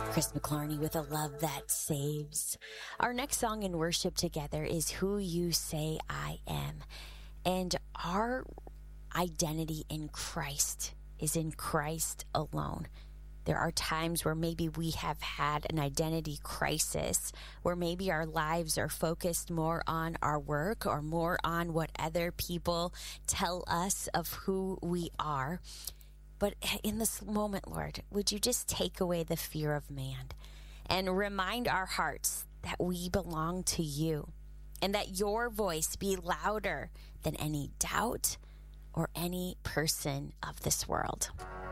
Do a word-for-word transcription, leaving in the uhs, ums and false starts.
Chris McClarney with A Love That Saves. Our next song in worship together is Who You Say I Am. And our identity in Christ is in Christ alone. There are times where maybe we have had an identity crisis, where maybe our lives are focused more on our work or more on what other people tell us of who we are. But in this moment, Lord, would you just take away the fear of man and remind our hearts that we belong to you and that your voice be louder than any doubt or any person of this world.